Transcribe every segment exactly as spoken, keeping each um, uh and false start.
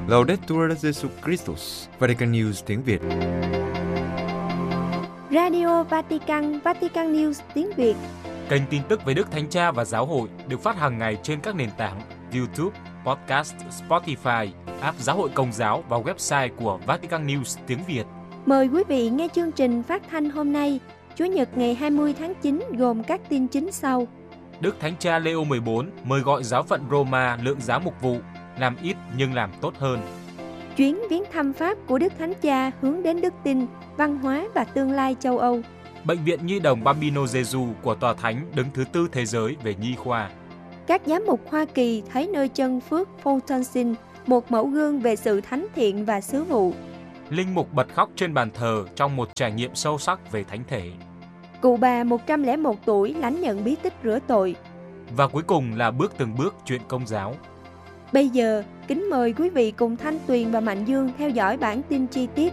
Laudetur Jesus Christus, Vatican News tiếng Việt. Radio Vatican, Vatican News tiếng Việt. Kênh tin tức về Đức Thánh Cha và Giáo hội được phát hàng ngày trên các nền tảng YouTube, Podcast, Spotify, app Giáo hội Công giáo và website của Vatican News tiếng Việt. Mời quý vị nghe chương trình phát thanh hôm nay, Chủ nhật ngày hai mươi tháng chín gồm các tin chính sau. Đức Thánh Cha Leo mười bốn mời gọi giáo phận Roma lượng giá mục vụ, làm ít nhưng làm tốt hơn. Chuyến viếng thăm Pháp của Đức Thánh Cha hướng đến đức tin, văn hóa và tương lai châu Âu. Bệnh viện Nhi đồng Bambino Gesù của Tòa Thánh đứng thứ tư thế giới về nhi khoa. Các giám mục Hoa Kỳ thấy nơi chân phước Fulton, một mẫu gương về sự thánh thiện và sứ vụ. Linh mục bật khóc trên bàn thờ trong một trải nghiệm sâu sắc về thánh thể. Cụ bà một trăm lẻ một tuổi lãnh nhận bí tích rửa tội. Và cuối cùng là bước từng bước chuyện Công giáo. Bây giờ, kính mời quý vị cùng Thanh Tuyền và Mạnh Dương theo dõi bản tin chi tiết.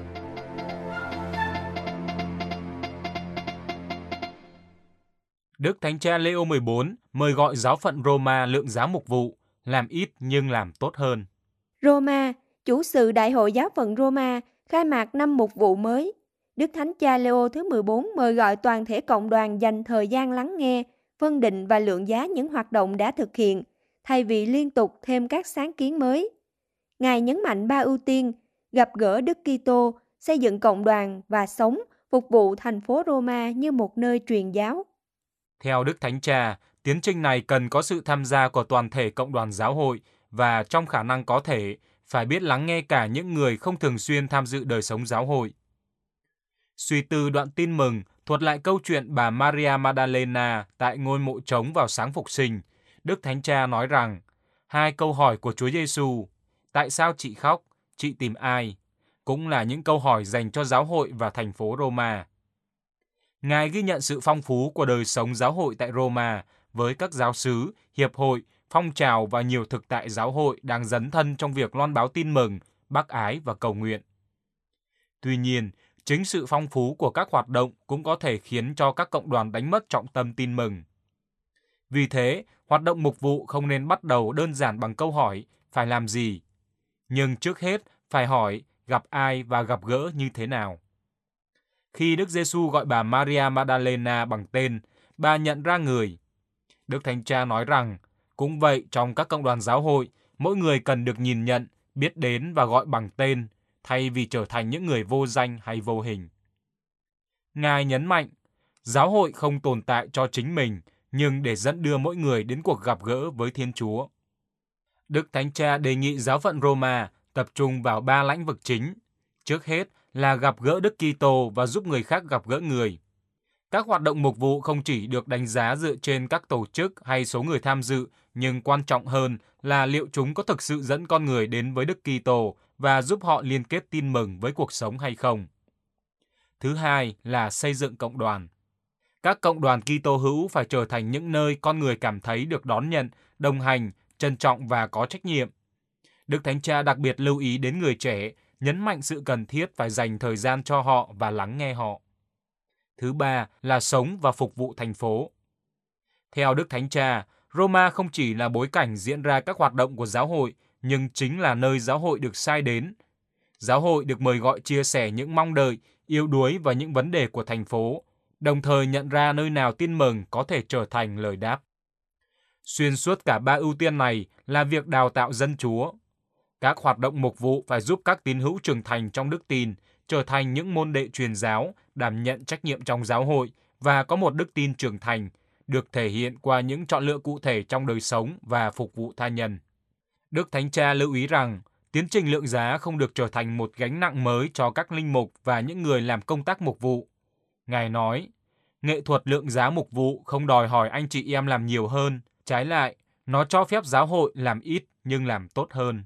Đức Thánh Cha Leo mười bốn mời gọi giáo phận Roma lượng giá mục vụ, làm ít nhưng làm tốt hơn. Roma, chủ sự Đại hội Giáo phận Roma, khai mạc năm mục vụ mới. Đức Thánh Cha Leo thứ mười bốn mời gọi toàn thể cộng đoàn dành thời gian lắng nghe, phân định và lượng giá những hoạt động đã thực hiện, thay vì liên tục thêm các sáng kiến mới. Ngài nhấn mạnh ba ưu tiên: gặp gỡ Đức Kitô, xây dựng cộng đoàn và sống, phục vụ thành phố Roma như một nơi truyền giáo. Theo Đức Thánh Cha, tiến trình này cần có sự tham gia của toàn thể cộng đoàn giáo hội và trong khả năng có thể phải biết lắng nghe cả những người không thường xuyên tham dự đời sống giáo hội. Suy từ đoạn tin mừng thuật lại câu chuyện bà Maria Magdalena tại ngôi mộ trống vào sáng phục sinh, Đức Thánh Cha nói rằng hai câu hỏi của Chúa Giêsu, tại sao chị khóc, chị tìm ai, cũng là những câu hỏi dành cho giáo hội và thành phố Roma. Ngài ghi nhận sự phong phú của đời sống giáo hội tại Roma với các giáo xứ, hiệp hội, phong trào và nhiều thực tại giáo hội đang dấn thân trong việc loan báo tin mừng, bác ái và cầu nguyện. Tuy nhiên, chính sự phong phú của các hoạt động cũng có thể khiến cho các cộng đoàn đánh mất trọng tâm tin mừng. Vì thế, hoạt động mục vụ không nên bắt đầu đơn giản bằng câu hỏi phải làm gì, nhưng trước hết phải hỏi gặp ai và gặp gỡ như thế nào. Khi Đức Giêsu gọi bà Maria Magdalena bằng tên, bà nhận ra người. Đức Thánh Cha nói rằng, cũng vậy trong các cộng đoàn giáo hội, mỗi người cần được nhìn nhận, biết đến và gọi bằng tên, thay vì trở thành những người vô danh hay vô hình. Ngài nhấn mạnh, giáo hội không tồn tại cho chính mình, nhưng để dẫn đưa mỗi người đến cuộc gặp gỡ với Thiên Chúa. Đức Thánh Cha đề nghị giáo phận Roma tập trung vào ba lĩnh vực chính. Trước hết là gặp gỡ Đức Kitô và giúp người khác gặp gỡ người. Các hoạt động mục vụ không chỉ được đánh giá dựa trên các tổ chức hay số người tham dự, nhưng quan trọng hơn là liệu chúng có thực sự dẫn con người đến với Đức Kitô và giúp họ liên kết tin mừng với cuộc sống hay không. Thứ hai là xây dựng cộng đoàn. Các cộng đoàn Kitô hữu phải trở thành những nơi con người cảm thấy được đón nhận, đồng hành, trân trọng và có trách nhiệm. Đức Thánh Cha đặc biệt lưu ý đến người trẻ, nhấn mạnh sự cần thiết phải dành thời gian cho họ và lắng nghe họ. Thứ ba là sống và phục vụ thành phố. Theo Đức Thánh Cha, Roma không chỉ là bối cảnh diễn ra các hoạt động của giáo hội, nhưng chính là nơi giáo hội được sai đến. Giáo hội được mời gọi chia sẻ những mong đợi, yếu đuối và những vấn đề của thành phố, đồng thời nhận ra nơi nào tin mừng có thể trở thành lời đáp. Xuyên suốt cả ba ưu tiên này là việc đào tạo dân Chúa. Các hoạt động mục vụ phải giúp các tín hữu trưởng thành trong đức tin, trở thành những môn đệ truyền giáo, đảm nhận trách nhiệm trong giáo hội và có một đức tin trưởng thành, được thể hiện qua những chọn lựa cụ thể trong đời sống và phục vụ tha nhân. Đức Thánh Cha lưu ý rằng, tiến trình lượng giá không được trở thành một gánh nặng mới cho các linh mục và những người làm công tác mục vụ. Ngài nói, nghệ thuật lượng giá mục vụ không đòi hỏi anh chị em làm nhiều hơn, trái lại, nó cho phép giáo hội làm ít nhưng làm tốt hơn.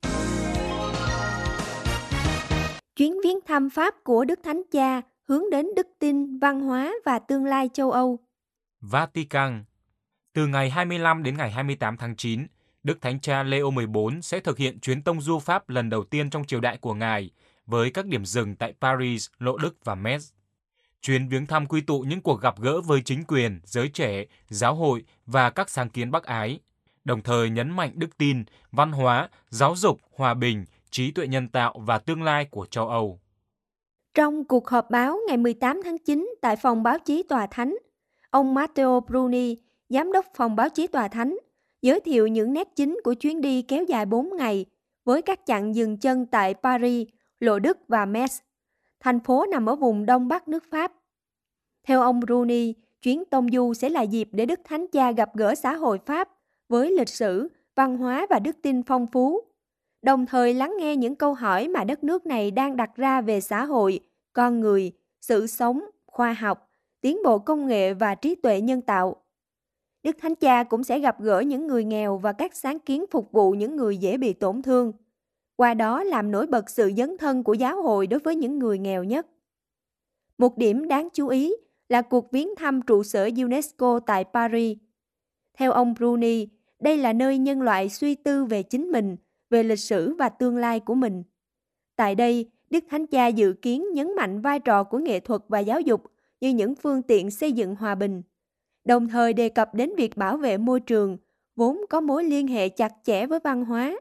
Chuyến viếng thăm Pháp của Đức Thánh Cha hướng đến đức tin, văn hóa và tương lai châu Âu. Vatican. Từ ngày hai mươi lăm đến ngày hai mươi tám tháng chín, Đức Thánh Cha Leo mười bốn sẽ thực hiện chuyến tông du Pháp lần đầu tiên trong triều đại của Ngài, với các điểm dừng tại Paris, Lộ Đức và Metz. Chuyến viếng thăm quy tụ những cuộc gặp gỡ với chính quyền, giới trẻ, giáo hội và các sáng kiến bác ái, đồng thời nhấn mạnh đức tin, văn hóa, giáo dục, hòa bình, trí tuệ nhân tạo và tương lai của châu Âu. Trong cuộc họp báo ngày mười tám tháng chín tại phòng báo chí Tòa Thánh, ông Matteo Bruni, giám đốc phòng báo chí Tòa Thánh, giới thiệu những nét chính của chuyến đi kéo dài bốn ngày với các chặng dừng chân tại Paris, Lộ Đức và Metz, thành phố nằm ở vùng Đông Bắc nước Pháp. Theo ông Bruni, chuyến tông du sẽ là dịp để Đức Thánh Cha gặp gỡ xã hội Pháp với lịch sử, văn hóa và đức tin phong phú, đồng thời lắng nghe những câu hỏi mà đất nước này đang đặt ra về xã hội, con người, sự sống, khoa học, tiến bộ công nghệ và trí tuệ nhân tạo. Đức Thánh Cha cũng sẽ gặp gỡ những người nghèo và các sáng kiến phục vụ những người dễ bị tổn thương, qua đó làm nổi bật sự dấn thân của giáo hội đối với những người nghèo nhất. Một điểm đáng chú ý là cuộc viếng thăm trụ sở UNESCO tại Paris. Theo ông Bruni, đây là nơi nhân loại suy tư về chính mình, về lịch sử và tương lai của mình. Tại đây, Đức Thánh Cha dự kiến nhấn mạnh vai trò của nghệ thuật và giáo dục như những phương tiện xây dựng hòa bình, đồng thời đề cập đến việc bảo vệ môi trường, vốn có mối liên hệ chặt chẽ với văn hóa.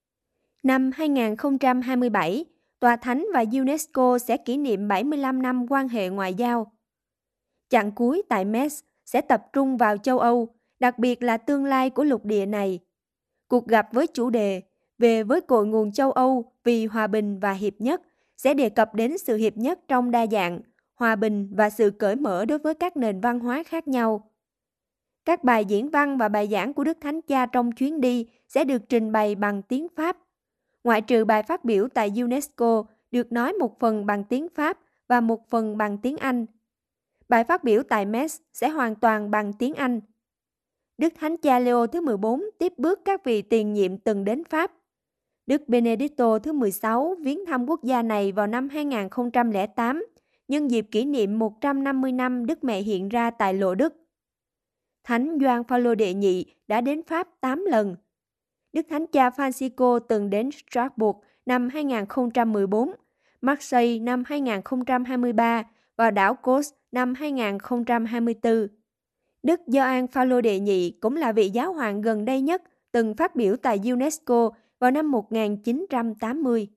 Năm hai không hai bảy, Tòa Thánh và UNESCO sẽ kỷ niệm bảy mươi lăm năm quan hệ ngoại giao. Chặng cuối tại Metz sẽ tập trung vào châu Âu, đặc biệt là tương lai của lục địa này. Cuộc gặp với chủ đề Về với cội nguồn châu Âu vì hòa bình và hiệp nhất sẽ đề cập đến sự hiệp nhất trong đa dạng, hòa bình và sự cởi mở đối với các nền văn hóa khác nhau. Các bài diễn văn và bài giảng của Đức Thánh Cha trong chuyến đi sẽ được trình bày bằng tiếng Pháp. Ngoại trừ bài phát biểu tại UNESCO được nói một phần bằng tiếng Pháp và một phần bằng tiếng Anh. Bài phát biểu tại Metz sẽ hoàn toàn bằng tiếng Anh. Đức Thánh Cha Leo thứ mười bốn tiếp bước các vị tiền nhiệm từng đến Pháp. Đức Benedicto thứ mười sáu viếng thăm quốc gia này vào năm hai không không tám, nhân dịp kỷ niệm một trăm năm mươi năm Đức Mẹ hiện ra tại Lộ Đức. Thánh Gioan Phaolô đệ nhị đã đến Pháp tám lần. Đức Thánh Cha Francisco từng đến Strasbourg năm hai không một bốn, Marseille năm hai không hai ba và đảo Kos năm hai không hai tư. Đức Gioan Phaolô đệ nhị cũng là vị giáo hoàng gần đây nhất từng phát biểu tại UNESCO vào năm một nghìn chín trăm tám mươi.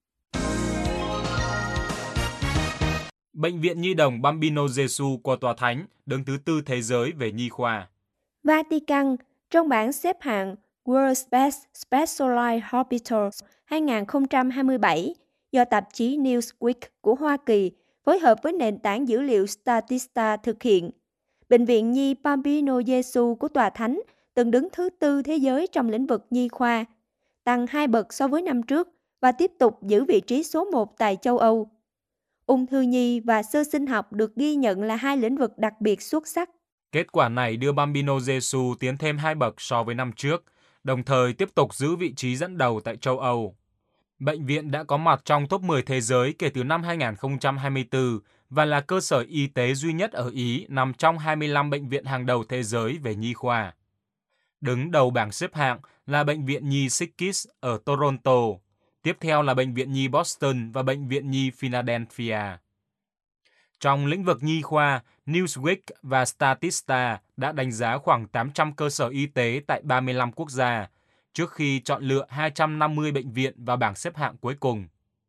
Bệnh viện Nhi đồng Bambino Gesù của Tòa Thánh đứng thứ tư thế giới về nhi khoa. Vatican, trong bảng xếp hạng World's Best Specialized Hospitals hai không hai bảy do tạp chí Newsweek của Hoa Kỳ phối hợp với nền tảng dữ liệu Statista thực hiện, Bệnh viện Nhi Bambino Gesù của Tòa Thánh từng đứng thứ tư thế giới trong lĩnh vực nhi khoa, tăng hai bậc so với năm trước và tiếp tục giữ vị trí số một tại châu Âu. Ung thư nhi và sơ sinh học được ghi nhận là hai lĩnh vực đặc biệt xuất sắc. Kết quả này đưa Bambino Gesù tiến thêm hai bậc so với năm trước, đồng thời tiếp tục giữ vị trí dẫn đầu tại châu Âu. Bệnh viện đã có mặt trong top mười thế giới kể từ năm hai không hai tư và là cơ sở y tế duy nhất ở Ý nằm trong hai mươi lăm bệnh viện hàng đầu thế giới về nhi khoa. Đứng đầu bảng xếp hạng là Bệnh viện Nhi Sikis ở Toronto, tiếp theo là Bệnh viện Nhi Boston và Bệnh viện Nhi Philadelphia. Trong lĩnh vực nhi khoa, Newsweek và Statista đã đánh giá khoảng tám trăm cơ sở y tế tại ba mươi lăm quốc gia, trước khi chọn lựa hai trăm năm mươi bệnh viện vào bảng xếp hạng cuối cùng.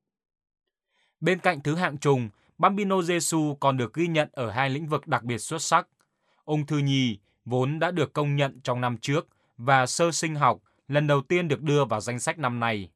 Bên cạnh thứ hạng chung, Bambino Gesù còn được ghi nhận ở hai lĩnh vực đặc biệt xuất sắc. Ung thư nhi, vốn đã được công nhận trong năm trước, và sơ sinh học, lần đầu tiên được đưa vào danh sách năm nay.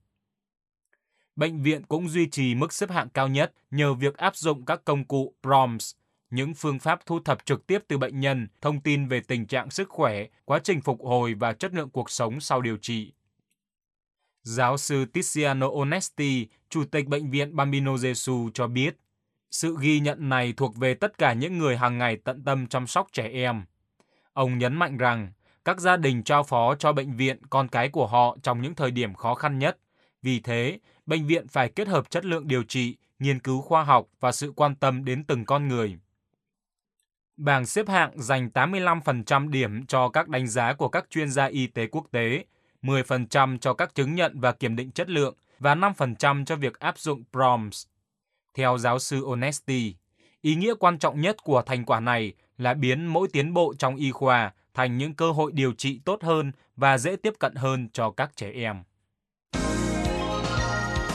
Bệnh viện cũng duy trì mức xếp hạng cao nhất nhờ việc áp dụng các công cụ P R O M S, những phương pháp thu thập trực tiếp từ bệnh nhân thông tin về tình trạng sức khỏe, quá trình phục hồi và chất lượng cuộc sống sau điều trị. Giáo sư Tiziano Onesti, Chủ tịch Bệnh viện Bambino Gesù cho biết, sự ghi nhận này thuộc về tất cả những người hàng ngày tận tâm chăm sóc trẻ em. Ông nhấn mạnh rằng, các gia đình trao phó cho bệnh viện con cái của họ trong những thời điểm khó khăn nhất. Vì thế, bệnh viện phải kết hợp chất lượng điều trị, nghiên cứu khoa học và sự quan tâm đến từng con người. Bảng xếp hạng dành tám mươi lăm phần trăm điểm cho các đánh giá của các chuyên gia y tế quốc tế, mười phần trăm cho các chứng nhận và kiểm định chất lượng và năm phần trăm cho việc áp dụng P R O M S. Theo giáo sư Onesti, ý nghĩa quan trọng nhất của thành quả này là biến mỗi tiến bộ trong y khoa thành những cơ hội điều trị tốt hơn và dễ tiếp cận hơn cho các trẻ em.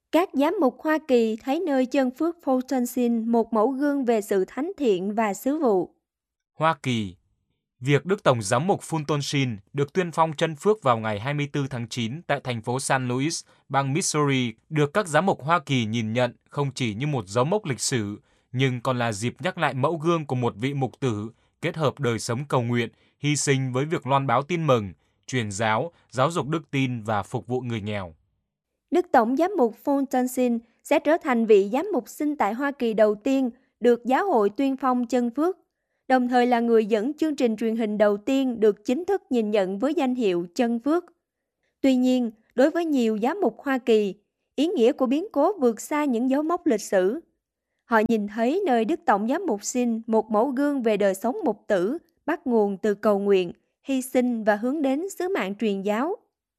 Các giám mục Hoa Kỳ thấy nơi chân phước Fulton Sheen một mẫu gương về sự thánh thiện và sứ vụ. Hoa Kỳ. Việc Đức Tổng giám mục Fulton Sheen được tuyên phong chân phước vào ngày hai mươi tư tháng chín tại thành phố San Luis, bang Missouri được các giám mục Hoa Kỳ nhìn nhận không chỉ như một dấu mốc lịch sử, nhưng còn là dịp nhắc lại mẫu gương của một vị mục tử kết hợp đời sống cầu nguyện, hy sinh với việc loan báo tin mừng, truyền giáo, giáo dục đức tin và phục vụ người nghèo. Đức Tổng giám mục Fulton Sheen sẽ trở thành vị giám mục sinh tại Hoa Kỳ đầu tiên được giáo hội tuyên phong chân phước, đồng thời là người dẫn chương trình truyền hình đầu tiên được chính thức nhìn nhận với danh hiệu chân phước. Tuy nhiên, đối với nhiều giám mục Hoa Kỳ, ý nghĩa của biến cố vượt xa những dấu mốc lịch sử. Họ nhìn thấy nơi Đức Tổng giám mục Sheen một mẫu gương về đời sống mục tử, bắt nguồn từ cầu nguyện, hy sinh và hướng đến sứ mạng truyền giáo.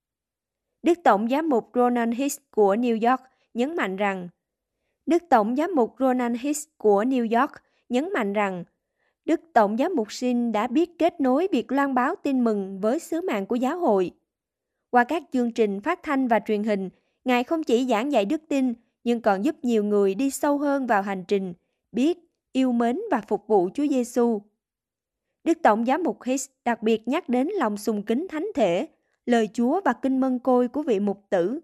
Đức Tổng giám mục Ronan Hicks của New York nhấn mạnh rằng Đức Tổng giám mục Ronan Hicks của New York nhấn mạnh rằng Đức Tổng giám mục Sheen đã biết kết nối việc loan báo tin mừng với sứ mạng của giáo hội. Qua các chương trình phát thanh và truyền hình, Ngài không chỉ giảng dạy đức tin, nhưng còn giúp nhiều người đi sâu hơn vào hành trình, biết, yêu mến và phục vụ Chúa Giêsu. Đức Tổng giám mục Hicks đặc biệt nhắc đến lòng sùng kính thánh thể, lời Chúa và kinh mân côi của vị mục tử.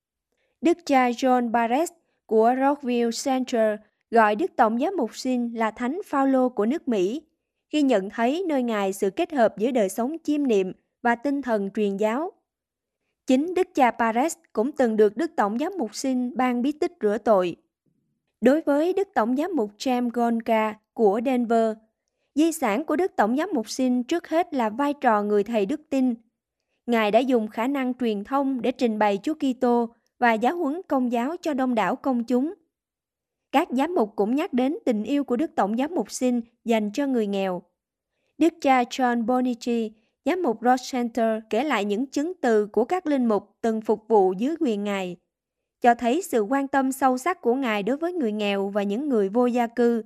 Đức cha John Barrett của Rockville Center gọi Đức Tổng giám mục Sheen là Thánh Phaolô của nước Mỹ, khi nhận thấy nơi Ngài sự kết hợp giữa đời sống chiêm niệm và tinh thần truyền giáo. Chính Đức cha Barrett cũng từng được Đức Tổng giám mục Sheen ban bí tích rửa tội. Đối với Đức Tổng giám mục James Gonka của Denver, di sản của Đức Tổng giám mục Sheen trước hết là vai trò người thầy đức tin. Ngài đã dùng khả năng truyền thông để trình bày Chúa Kitô và giáo huấn công giáo cho đông đảo công chúng. Các giám mục cũng nhắc đến tình yêu của Đức Tổng giám mục Sheen dành cho người nghèo. Đức cha John Bonici, giám mục Rochester kể lại những chứng từ của các linh mục từng phục vụ dưới quyền Ngài, cho thấy sự quan tâm sâu sắc của Ngài đối với người nghèo và những người vô gia cư.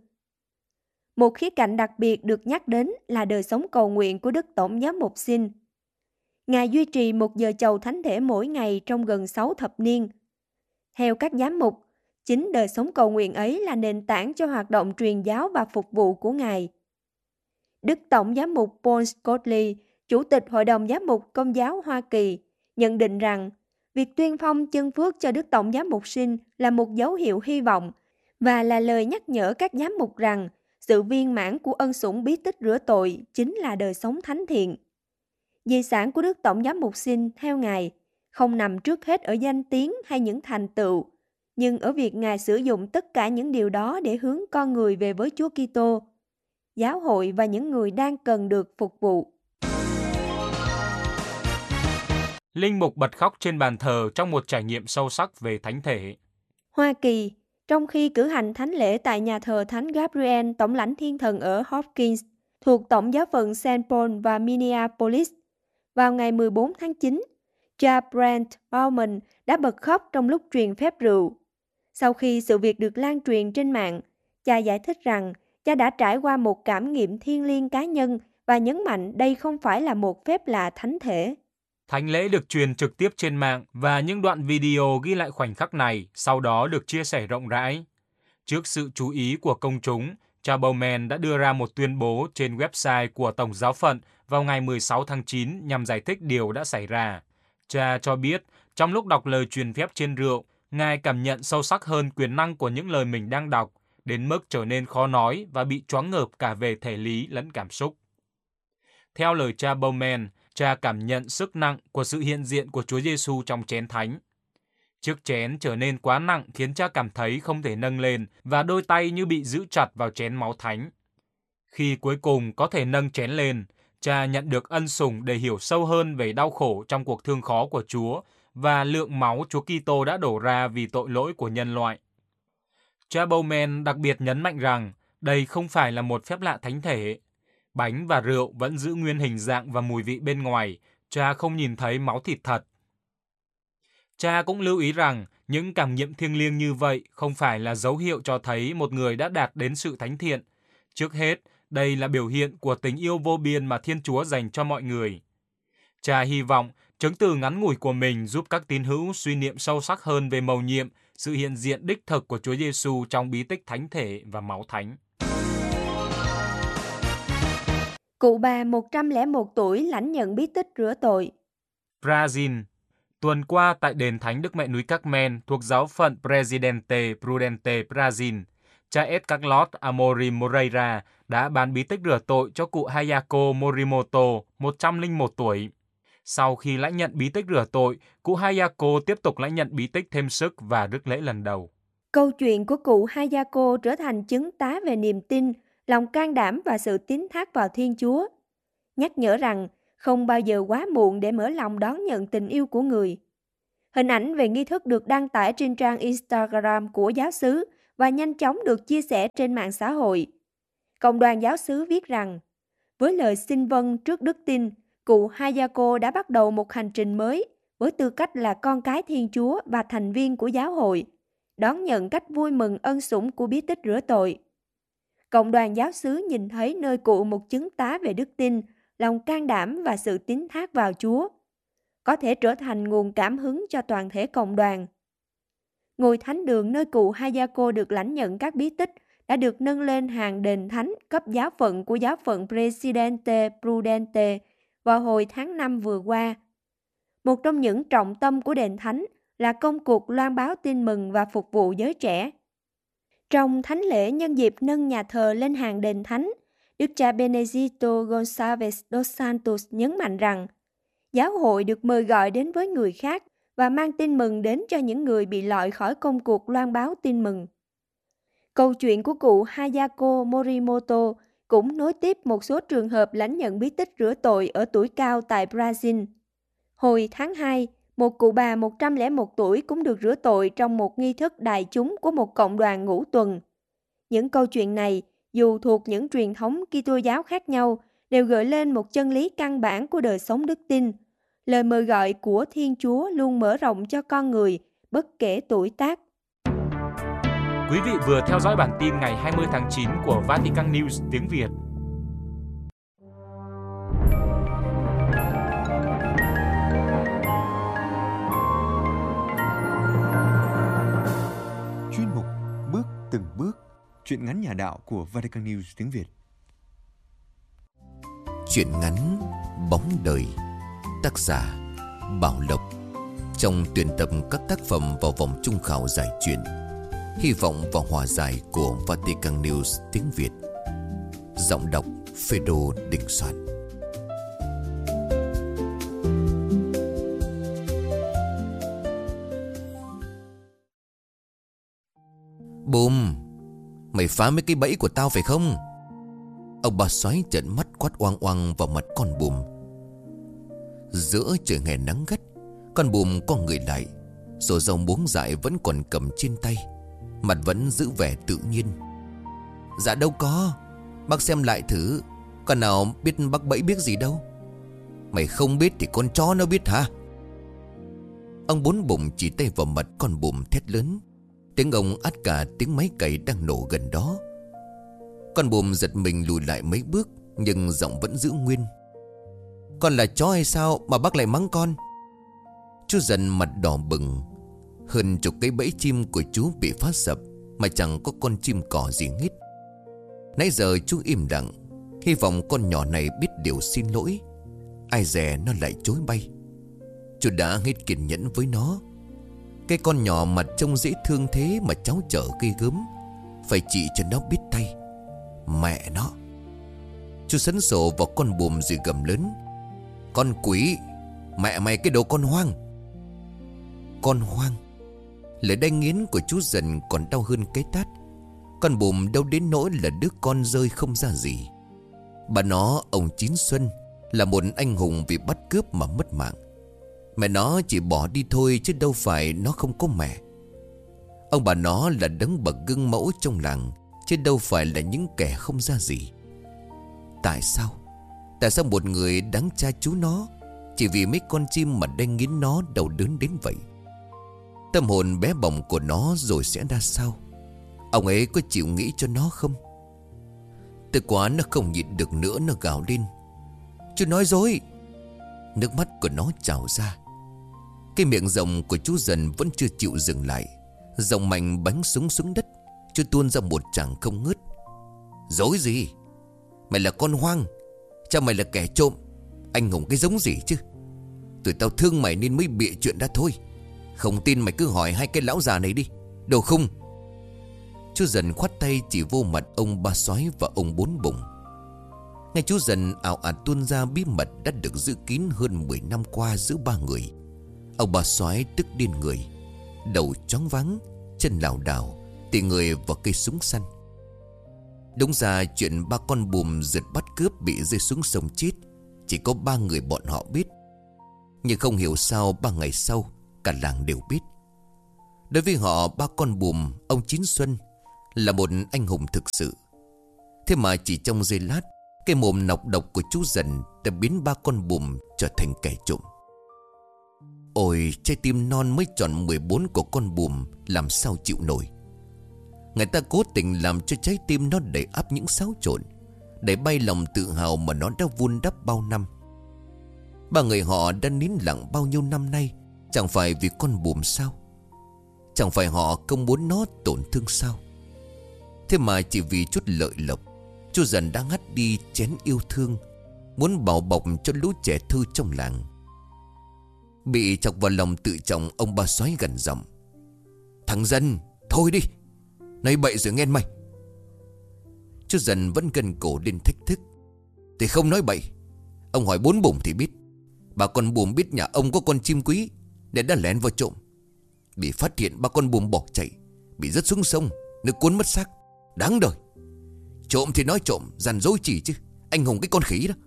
Một khía cạnh đặc biệt được nhắc đến là đời sống cầu nguyện của Đức Tổng giám mục Sheen. Ngài duy trì một giờ chầu thánh thể mỗi ngày trong gần sáu thập niên. Theo các giám mục, chính đời sống cầu nguyện ấy là nền tảng cho hoạt động truyền giáo và phục vụ của Ngài. Đức Tổng giám mục Paul Scotley, Chủ tịch Hội đồng Giám mục Công giáo Hoa Kỳ, nhận định rằng việc tuyên phong chân phước cho Đức Tổng giám mục Sheen là một dấu hiệu hy vọng và là lời nhắc nhở các giám mục rằng sự viên mãn của ân sủng bí tích rửa tội chính là đời sống thánh thiện. Di sản của Đức Tổng giám mục Sheen theo Ngài không nằm trước hết ở danh tiếng hay những thành tựu, nhưng ở việc Ngài sử dụng tất cả những điều đó để hướng con người về với Chúa Kitô, giáo hội và những người đang cần được phục vụ. Linh mục bật khóc trên bàn thờ trong một trải nghiệm sâu sắc về thánh thể. Hoa Kỳ, trong khi cử hành thánh lễ tại nhà thờ Thánh Gabriel Tổng lãnh Thiên thần ở Hopkins, thuộc Tổng giáo phận Saint Paul và Minneapolis, vào ngày mười bốn tháng chín, cha Brent Bauman đã bật khóc trong lúc truyền phép rượu. Sau khi sự việc được lan truyền trên mạng, cha giải thích rằng cha đã trải qua một cảm nghiệm thiêng liêng cá nhân và nhấn mạnh đây không phải là một phép lạ thánh thể. Thánh lễ được truyền trực tiếp trên mạng và những đoạn video ghi lại khoảnh khắc này sau đó được chia sẻ rộng rãi. Trước sự chú ý của công chúng, cha Bauman đã đưa ra một tuyên bố trên website của Tổng giáo phận vào ngày mười sáu tháng chín nhằm giải thích điều đã xảy ra. Cha cho biết, trong lúc đọc lời truyền phép trên rượu, Ngài cảm nhận sâu sắc hơn quyền năng của những lời mình đang đọc, đến mức trở nên khó nói và bị choáng ngợp cả về thể lý lẫn cảm xúc. Theo lời cha Bauman, cha cảm nhận sức nặng của sự hiện diện của Chúa Giêsu trong chén thánh. Chiếc chén trở nên quá nặng khiến cha cảm thấy không thể nâng lên và đôi tay như bị giữ chặt vào chén máu thánh. Khi cuối cùng có thể nâng chén lên, cha nhận được ân sủng để hiểu sâu hơn về đau khổ trong cuộc thương khó của Chúa và lượng máu Chúa Kitô đã đổ ra vì tội lỗi của nhân loại. Cha Bauman đặc biệt nhấn mạnh rằng đây không phải là một phép lạ thánh thể. Bánh và rượu vẫn giữ nguyên hình dạng và mùi vị bên ngoài, cha không nhìn thấy máu thịt thật. Cha cũng lưu ý rằng những cảm nghiệm thiêng liêng như vậy không phải là dấu hiệu cho thấy một người đã đạt đến sự thánh thiện. Trước hết, đây là biểu hiện của tình yêu vô biên mà Thiên Chúa dành cho mọi người. Cha hy vọng Chứng từ ngắn ngủi của mình giúp các tín hữu suy niệm sâu sắc hơn về mầu nhiệm, sự hiện diện đích thực của Chúa Giêsu trong bí tích thánh thể và máu thánh. Cụ bà một trăm lẻ một tuổi lãnh nhận bí tích rửa tội. Brazil. Tuần qua tại đền Thánh Đức Mẹ núi Carmen thuộc giáo phận Presidente Prudente Brazil, cha Ed Carlos Amorim Moreira đã ban bí tích rửa tội cho cụ Hayako Morimoto, một trăm lẻ một tuổi. Sau khi lãnh nhận bí tích rửa tội, cụ Hayako tiếp tục lãnh nhận bí tích thêm sức và rước lễ lần đầu. Câu chuyện của cụ Hayako trở thành chứng tá về niềm tin, lòng can đảm và sự tín thác vào Thiên Chúa. Nhắc nhở rằng không bao giờ quá muộn để mở lòng đón nhận tình yêu của người. Hình ảnh về nghi thức được đăng tải trên trang Instagram của giáo xứ và nhanh chóng được chia sẻ trên mạng xã hội. Cộng đoàn giáo xứ viết rằng, với lời xin vâng trước đức tin, cụ Hayako đã bắt đầu một hành trình mới với tư cách là con cái Thiên Chúa và thành viên của giáo hội, đón nhận cách vui mừng ân sủng của bí tích rửa tội. Cộng đoàn giáo xứ nhìn thấy nơi cụ một chứng tá về đức tin, lòng can đảm và sự tín thác vào Chúa, có thể trở thành nguồn cảm hứng cho toàn thể cộng đoàn. Ngôi thánh đường nơi cụ Hayako được lãnh nhận các bí tích đã được nâng lên hàng đền thánh cấp giáo phận của giáo phận Presidente Prudente vào hồi tháng năm vừa qua. Một trong những trọng tâm của đền thánh là công cuộc loan báo tin mừng và phục vụ giới trẻ. Trong thánh lễ nhân dịp nâng nhà thờ lên hàng đền thánh, Đức cha Benedito Gonçalves dos Santos nhấn mạnh rằng giáo hội được mời gọi đến với người khác và mang tin mừng đến cho những người bị loại khỏi công cuộc loan báo tin mừng. Câu chuyện của cụ Hayako Morimoto cũng nối tiếp một số trường hợp lãnh nhận bí tích rửa tội ở tuổi cao tại Brazil. Hồi tháng hai, một cụ bà một trăm lẻ một tuổi cũng được rửa tội trong một nghi thức đại chúng của một cộng đoàn ngũ tuần. Những câu chuyện này, dù thuộc những truyền thống Kitô giáo khác nhau, đều gợi lên một chân lý căn bản của đời sống đức tin. Lời mời gọi của Thiên Chúa luôn mở rộng cho con người, bất kể tuổi tác. Quý vị vừa theo dõi bản tin ngày hai mươi tháng chín của Vatican News tiếng Việt. Chuyên mục Bước từng bước, truyện ngắn nhà đạo của Vatican News tiếng Việt. Truyện ngắn Bóng đời, tác giả Bảo Lộc, trong tuyển tập các tác phẩm vào vòng chung khảo giải truyện Hy vọng vào hòa giải của Vatican News tiếng Việt. Giọng đọc Phêrô Đình Soạn. Bùm, mày phá mấy cái bẫy của tao phải không? Ông bà sói trợn mắt quát oang oang vào mặt con Bùm. Giữa trời hè nắng gắt, con Bùm co người lại, rồi rau muống dại vẫn còn cầm trên tay, mặt vẫn giữ vẻ tự nhiên. Dạ đâu có, bác xem lại thử, con nào biết bác bẫy biết gì đâu. Mày không biết thì con chó nó biết hả? Ông Bốn Bụng chỉ tay vào mặt con Bùm thét lớn. Tiếng ông át cả tiếng máy cày đang nổ gần đó. Con Bùm giật mình lùi lại mấy bước, nhưng giọng vẫn giữ nguyên. Con là chó hay sao mà bác lại mắng con? Chú dần mặt đỏ bừng. Hơn chục cái bẫy chim của chú bị phá sập, mà chẳng có con chim cỏ gì hết. Nãy giờ chú im lặng, hy vọng con nhỏ này biết điều xin lỗi. Ai dè nó lại chối bay. Chú đã hết kiên nhẫn với nó. Cái con nhỏ mặt trông dễ thương thế mà cháu chở ghê gớm, phải chỉ cho nó biết tay. Mẹ nó. Chú sấn sổ vào con Bùm rồi gầm lớn. Con quỷ, mẹ mày cái đồ con hoang. Con hoang. Lời đay nghiến của chú Dần còn đau hơn cái tát. Con Bùm đâu đến nỗi là đứa con rơi không ra gì. Bà nó, ông Chín Xuân, là một anh hùng vì bắt cướp mà mất mạng. Mẹ nó chỉ bỏ đi thôi chứ đâu phải nó không có mẹ. Ông bà nó là đấng bậc gương mẫu trong làng, chứ đâu phải là những kẻ không ra gì. Tại sao? Tại sao một người đáng cha chú nó chỉ vì mấy con chim mà đanh nghiến nó đau đớn đến vậy? Tâm hồn bé bỏng của nó rồi sẽ ra sao? Ông ấy có chịu nghĩ cho nó không? Từ quá nó không nhịn được nữa, nó gào lên. Chú nói dối. Nước mắt của nó trào ra. Cái miệng rộng của chú Dần vẫn chưa chịu dừng lại. Rộng mạnh bắn súng xuống đất. Chú tuôn ra một tràng không ngớt. Dối gì? Mày là con hoang, cha mày là kẻ trộm, anh hùng cái giống gì chứ? Tụi tao thương mày nên mới bịa chuyện ra thôi. Không tin mày cứ hỏi hai cái lão già này đi. Đồ khung. Chú Dần khoát tay chỉ vô mặt ông Ba Soái và ông Bốn Bụng. Nghe chú Dần ảo ạt tuôn ra bí mật đã được giữ kín hơn mười năm qua giữa ba người. Ông Ba Soái tức điên người, đầu choáng váng, chân lảo đảo, tì người vào cây súng săn. Đúng ra chuyện ba con bùm giật bắt cướp bị rơi xuống sông chết chỉ có ba người bọn họ biết. Nhưng không hiểu sao ba ngày sau cả làng đều biết. Đối với họ, ba con bùm ông Chín Xuân là một anh hùng thực sự. Thế mà chỉ trong giây lát, cái mồm nọc độc của chú Dần đã biến ba con bùm trở thành kẻ trộm. Ôi, trái tim non mới tròn mười bốn của con bùm làm sao chịu nổi. Người ta cố tình làm cho trái tim nó đầy ắp những xáo trộn, để bay lòng tự hào mà nó đã vun đắp bao năm. Ba người họ đã nín lặng bao nhiêu năm nay, chẳng phải vì con bùm sao? Chẳng phải họ không muốn nó tổn thương sao? Thế mà chỉ vì chút lợi lộc, chú Dần đã ngắt đi chén yêu thương, muốn bảo bọc cho lũ trẻ thơ trong làng. Bị chọc vào lòng tự trọng, ông Ba Soái gằn giọng: Thằng Dân, thôi đi, nói bậy rồi nghe mày. Chú Dần vẫn gần cổ lên thách thức: Thì không nói bậy. Ông hỏi Bốn Bụng thì biết. Bà con bùm biết nhà ông có con chim quý nên đã lén vào trộm. Bị phát hiện ba con bùm bỏ chạy, bị rớt xuống sông, nước cuốn mất xác. Đáng đời. Trộm thì nói trộm, dằn dối chỉ chứ. Anh hùng cái con khỉ đó.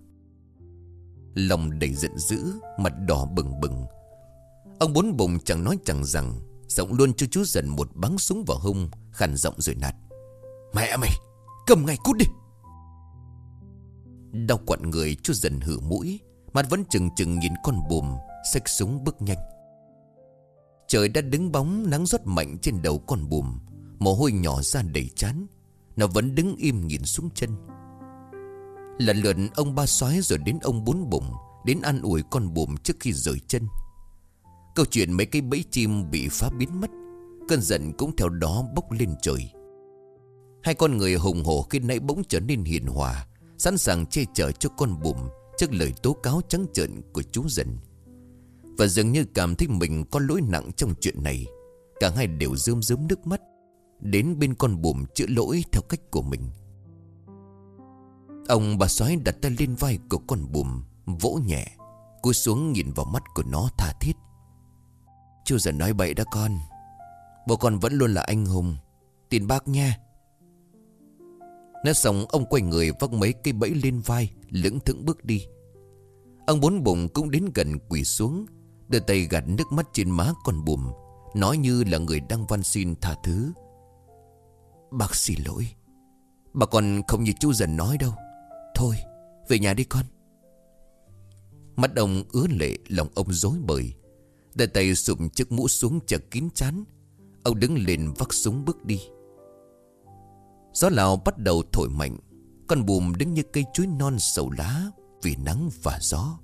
Lòng đầy giận dữ, mặt đỏ bừng bừng. Ông Bốn Bụng chẳng nói chẳng rằng, giọng luôn cho chú Dần một bắn súng vào hông, khàn giọng rồi nạt: Mẹ mày, cầm ngay cút đi. Đau quặn người, chú Dần hử mũi, mặt vẫn chừng chừng nhìn con bùm, xách súng bước nhanh. Trời đã đứng bóng, nắng rót mạnh trên đầu con bùm, mồ hôi nhỏ ra đầy trán. Nó vẫn đứng im nhìn xuống chân. Lần lượt ông Ba Soái rồi đến ông Bốn Bụng đến an ủi con bùm trước khi rời chân. Câu chuyện mấy cái bẫy chim bị phá biến mất, cơn giận cũng theo đó bốc lên trời. Hai con người hùng hổ khi nãy bỗng trở nên hiền hòa, sẵn sàng che chở cho con bùm trước lời tố cáo trắng trợn của chú Dần. Và dường như cảm thấy mình có lỗi nặng trong chuyện này, cả hai đều rơm rớm nước mắt, đến bên con bùm chữa lỗi theo cách của mình. Ông Ba Soái đặt tay lên vai của con bùm, vỗ nhẹ, cúi xuống nhìn vào mắt của nó tha thiết: Chú Dần nói bậy đó con. Bố con vẫn luôn là anh hùng, tin bác nha. Nói xong ông quay người vác mấy cây bẫy lên vai, lững thững bước đi. Ông Bốn Bụng cũng đến gần quỳ xuống, đưa tay gạt nước mắt trên má con bùm, nói như là người đang van xin tha thứ: Bác xin lỗi, bà con không như chú Dần nói đâu. Thôi về nhà đi con. Mắt ông ứa lệ, lòng ông rối bời, đưa tay sụp chiếc mũ xuống chật kín trán. Ông đứng lên vác súng bước đi. Gió Lào bắt đầu thổi mạnh. Con bùm đứng như cây chuối non sầu lá vì nắng và gió.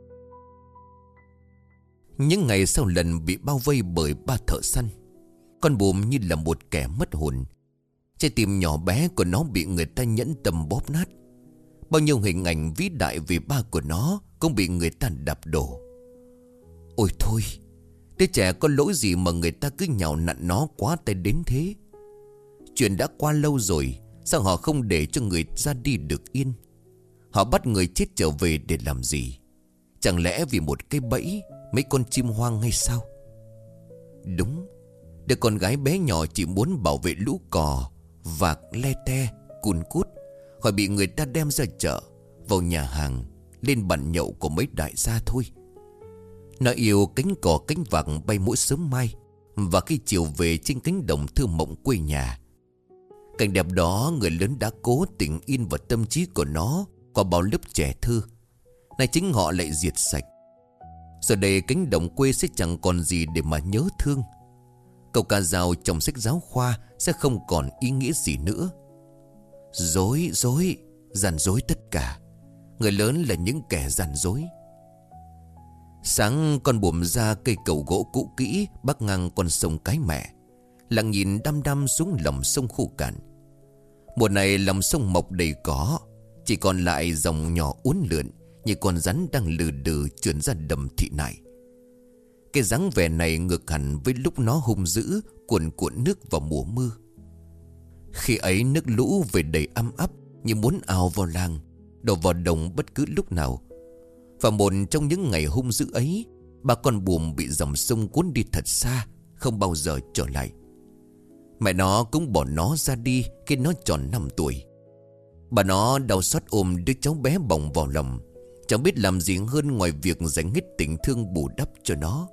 Những ngày sau lần bị bao vây bởi ba thợ săn, con bùm như là một kẻ mất hồn. Trái tim nhỏ bé của nó bị người ta nhẫn tâm bóp nát. Bao nhiêu hình ảnh vĩ đại vì ba của nó cũng bị người ta đạp đổ. Ôi thôi, đứa trẻ có lỗi gì mà người ta cứ nhào nặn nó quá tay đến thế? Chuyện đã qua lâu rồi, sao họ không để cho người ra đi được yên? Họ bắt người chết trở về để làm gì? Chẳng lẽ vì một cái bẫy, mấy con chim hoang hay sao? Đúng, đứa con gái bé nhỏ chỉ muốn bảo vệ lũ cò, vạc, le te, cùn cút khỏi bị người ta đem ra chợ, vào nhà hàng, lên bàn nhậu của mấy đại gia thôi. Nó yêu cánh cò cánh vạc bay mỗi sớm mai, và khi chiều về trên cánh đồng thơ mộng quê nhà. Cảnh đẹp đó người lớn đã cố tình in vào tâm trí của nó qua bao lớp trẻ thơ. Nay chính họ lại diệt sạch. Giờ đây cánh đồng quê sẽ chẳng còn gì để mà nhớ thương. Câu ca dao trong sách giáo khoa sẽ không còn ý nghĩa gì nữa. Dối, dối, gian dối tất cả. Người lớn là những kẻ gian dối. Sáng con buồm ra cây cầu gỗ cũ kỹ bắc ngang con sông Cái Mẹ, lặng nhìn đăm đăm xuống lòng sông khô cạn. Mùa này lòng sông mọc đầy cỏ, chỉ còn lại dòng nhỏ uốn lượn như con rắn đang lừ đừ trườn ra đầm thị nại. Cái dáng vẻ này ngược hẳn với lúc nó hung dữ cuồn cuộn nước vào mùa mưa. Khi ấy nước lũ về đầy ăm ắp như muốn ào vào làng, đổ vào đồng bất cứ lúc nào. Và một trong những ngày hung dữ ấy, ba con buồm bị dòng sông cuốn đi thật xa, không bao giờ trở lại. Mẹ nó cũng bỏ nó ra đi khi nó tròn năm tuổi. Bà nó đau xót ôm đứa cháu bé bỏng vào lòng, chẳng biết làm gì hơn ngoài việc dành hết tình thương bù đắp cho nó.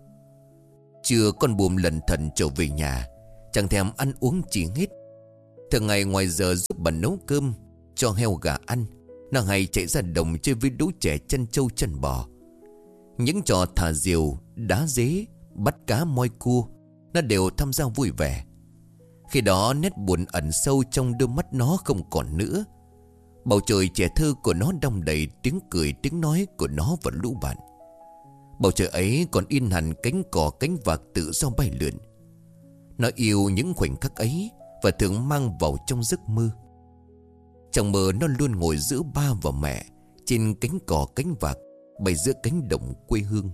Trưa con buồm lần thần trở về nhà, chẳng thèm ăn uống chỉ hết. Thường ngày ngoài giờ giúp bà nấu cơm, cho heo gà ăn, nó hay chạy ra đồng chơi với lũ trẻ chân trâu chân bò. Những trò thả diều, đá dế, bắt cá moi cua, nó đều tham gia vui vẻ. Khi đó nét buồn ẩn sâu trong đôi mắt nó không còn nữa. Bầu trời trẻ thơ của nó đong đầy tiếng cười tiếng nói của nó và lũ bạn. Bầu trời ấy còn in hẳn cánh cỏ cánh vạc tự do bay lượn. Nó yêu những khoảnh khắc ấy và thường mang vào trong giấc mơ. Trong mơ nó luôn ngồi giữa ba và mẹ trên cánh cỏ cánh vạc bay giữa cánh đồng quê hương.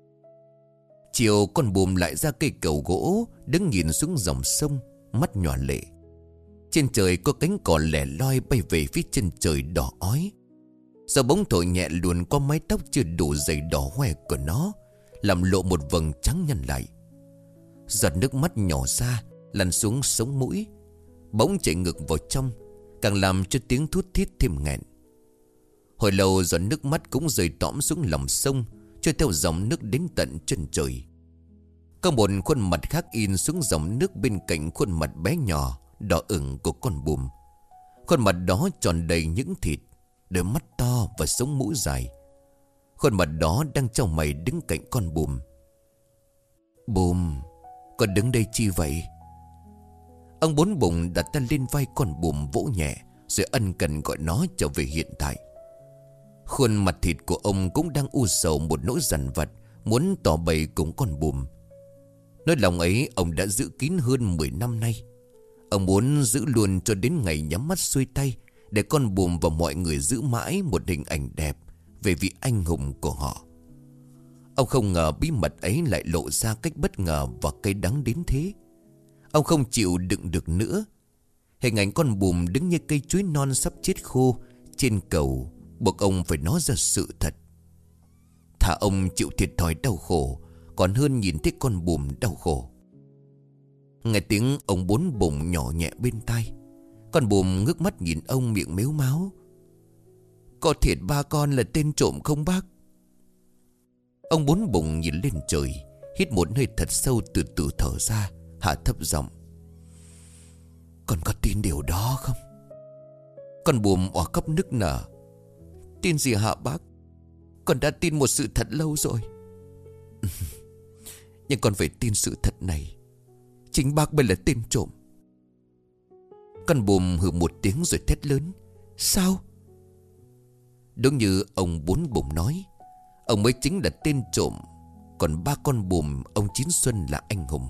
Chiều con buồm lại ra cây cầu gỗ, đứng nhìn xuống dòng sông, mắt nhòa lệ. Trên trời có cánh cỏ lẻ loi bay về phía chân trời đỏ ói. Gió bỗng thổi nhẹ luồn qua mái tóc chưa đủ dày đỏ hoe của nó, làm lộ một vầng trắng nhăn lại. Giọt nước mắt nhỏ ra lăn xuống sống mũi, bỗng chảy ngược vào trong, càng làm cho tiếng thút thít thêm nghẹn. Hồi lâu giọt nước mắt cũng rơi tõm xuống lòng sông, trôi theo dòng nước đến tận chân trời. Có một khuôn mặt khác in xuống dòng nước bên cạnh khuôn mặt bé nhỏ đỏ ửng của con buồm. Khuôn mặt đó tròn đầy những thịt, đôi mắt to và sống mũi dài. Khuôn mặt đó đang chau mày đứng cạnh con buồm. Buồm, con đứng đây chi vậy? Ông bốn bụng đặt tay lên vai con buồm vỗ nhẹ, rồi ân cần gọi nó trở về hiện tại. Khuôn mặt thịt của ông cũng đang u sầu một nỗi dằn vặt, muốn tỏ bày cùng con buồm. Nỗi lòng ấy ông đã giữ kín hơn mười năm nay. Ông muốn giữ luôn cho đến ngày nhắm mắt xuôi tay, để con buồm và mọi người giữ mãi một hình ảnh đẹp về vị anh hùng của họ. Ông không ngờ bí mật ấy lại lộ ra cách bất ngờ và cay đắng đến thế. Ông không chịu đựng được nữa. Hình ảnh con buồm đứng như cây chuối non sắp chết khô trên cầu buộc ông phải nói ra sự thật. Thà ông chịu thiệt thòi đau khổ còn hơn nhìn thấy con buồm đau khổ. Nghe tiếng ông bốn bụng nhỏ nhẹ bên tai, con buồm ngước mắt nhìn ông miệng mếu máo. Có thiệt ba con là tên trộm không bác? Ông bốn bụng nhìn lên trời, hít một hơi thật sâu, từ từ thở ra, hạ thấp giọng. Con có tin điều đó không? Con buồm òa khóc nức nở. Tin gì hả bác? Con đã tin một sự thật lâu rồi. Nhưng con phải tin sự thật này. Chính bác mới là tên trộm. Con buồm hừ một tiếng rồi thét lớn. Sao? Đúng như ông bốn bụng nói, ông mới chính là tên trộm, còn ba con buồm ông Chín Xuân là anh hùng.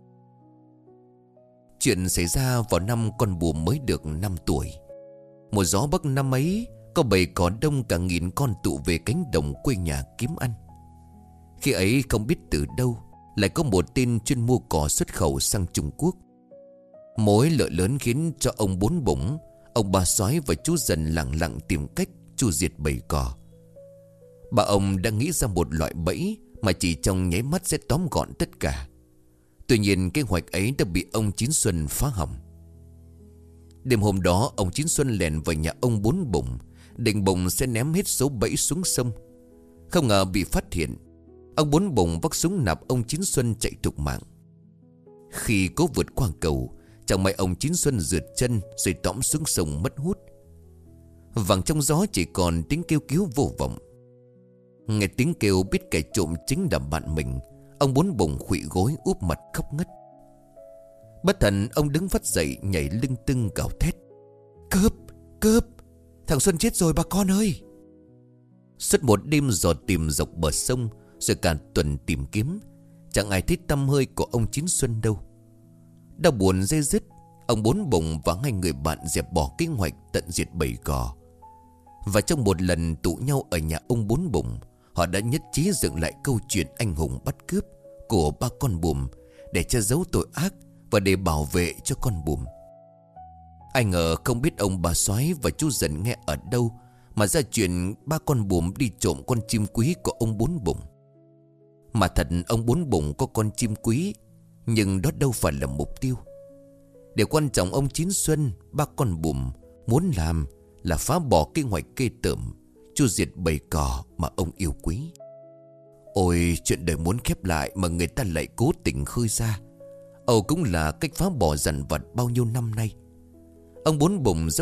Chuyện xảy ra vào năm con buồm mới được năm tuổi. Mùa gió bắc năm ấy, có bầy cò đông cả nghìn con tụ về cánh đồng quê nhà kiếm ăn. Khi ấy không biết từ đâu lại có một tên chuyên mua cỏ xuất khẩu sang Trung Quốc. Mối lợi lớn khiến cho ông bốn bụng, ông bà Soái và chú Dần lặng lặng tìm cách chu diệt bầy cò. Bà ông đã nghĩ ra một loại bẫy mà chỉ trong nháy mắt sẽ tóm gọn tất cả. Tuy nhiên kế hoạch ấy đã bị ông Chín Xuân phá hỏng. Đêm hôm đó ông Chín Xuân lèn vào nhà ông bốn bụng, định bụng sẽ ném hết số bẫy xuống sông. Không ngờ bị phát hiện. Ông bốn bụng vác súng nạp ông Chín Xuân chạy thục mạng. Khi cố vượt qua cầu, chẳng may ông Chín Xuân rượt chân rồi tõm xuống sông mất hút. Vẳng trong gió chỉ còn tiếng kêu cứu vô vọng. Nghe tiếng kêu biết kẻ trộm chính là bạn mình, ông bốn bụng khuỵu gối úp mặt khóc ngất. Bất thần ông đứng phát dậy, nhảy lưng tưng gào thét. Cướp! Cướp! Thằng Xuân chết rồi bà con ơi! Suốt một đêm dò tìm dọc bờ sông, Rồi cả tuần tìm kiếm, chẳng ai thấy tăm hơi của ông Chín Xuân đâu. Đau buồn dây dứt, ông Bốn Bụng và hai người bạn dẹp bỏ kế hoạch tận diệt bầy cò. Và trong một lần tụ nhau ở nhà ông Bốn Bụng, họ đã nhất trí dựng lại câu chuyện anh hùng bắt cướp của ba con bùm để che giấu tội ác và để bảo vệ cho con bùm. Ai ngờ không biết ông bà Soái và chú Dần nghe ở đâu mà ra chuyện ba con bùm đi trộm con chim quý của ông Bốn Bụng. Mà thật ông Bốn Bụng có con chim quý, nhưng đó đâu phải là mục tiêu. Điều quan trọng ông Chín Xuân, ba con bùm muốn làm là phá bỏ kế hoạch kê tởm, chu diệt bầy cò mà ông yêu quý. Ôi, chuyện đời muốn khép lại mà người ta lại cố tình khơi ra. Âu cũng là cách phá bỏ dằn vặt bao nhiêu năm nay. Ông Bốn Bụng